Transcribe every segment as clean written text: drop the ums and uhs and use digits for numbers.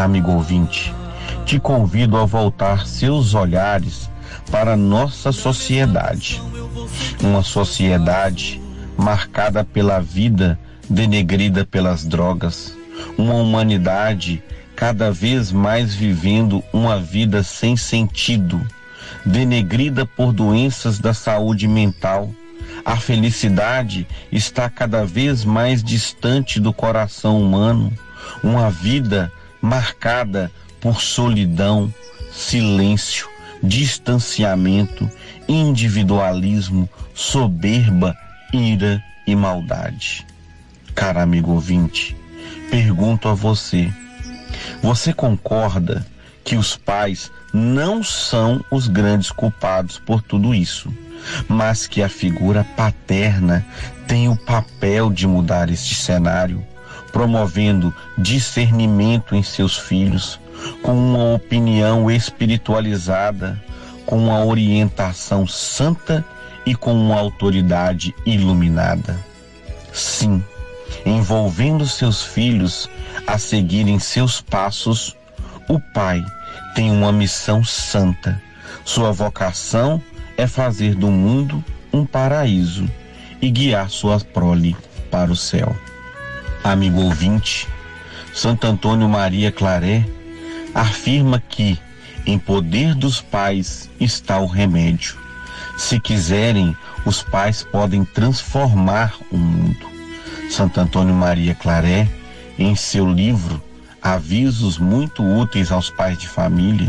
Amigo ouvinte, te convido a voltar seus olhares para a nossa sociedade. Uma sociedade marcada pela vida denegrida pelas drogas, uma humanidade cada vez mais vivendo uma vida sem sentido, denegrida por doenças da saúde mental. A felicidade está cada vez mais distante do coração humano, uma vida marcada por solidão, silêncio, distanciamento, individualismo, soberba, ira e maldade. Caro amigo ouvinte, pergunto a você: você concorda que os pais não são os grandes culpados por tudo isso, mas que a figura paterna tem o papel de mudar este cenário, promovendo discernimento em seus filhos, com uma opinião espiritualizada, com uma orientação santa e com uma autoridade iluminada? Sim, envolvendo seus filhos a seguirem seus passos, o pai tem uma missão santa. Sua vocação é fazer do mundo um paraíso e guiar sua prole para o céu. Amigo ouvinte, Santo Antônio Maria Claret afirma que em poder dos pais está o remédio. Se quiserem, os pais podem transformar o mundo. Santo Antônio Maria Claret, em seu livro Avisos muito úteis aos pais de família,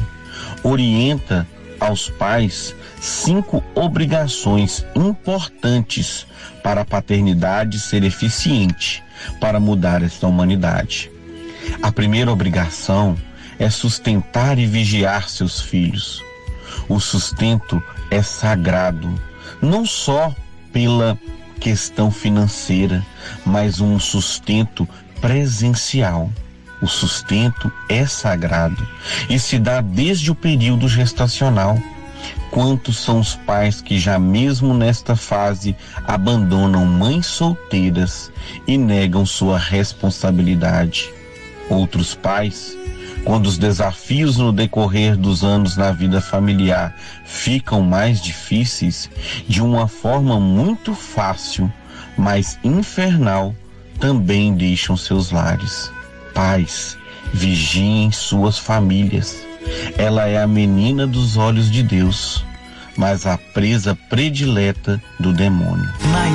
orienta aos pais 5 obrigações importantes para a paternidade ser eficiente, para mudar esta humanidade. A primeira obrigação é sustentar e vigiar seus filhos. O sustento é sagrado, não só pela questão financeira, mas um sustento presencial. O sustento é sagrado e se dá desde o período gestacional. Quantos são os pais que já mesmo nesta fase abandonam mães solteiras e negam sua responsabilidade? Outros pais, quando os desafios no decorrer dos anos na vida familiar ficam mais difíceis, de uma forma muito fácil, mas infernal, também deixam seus lares. Pais, vigiem suas famílias. Ela é a menina dos olhos de Deus, mas a presa predileta do demônio.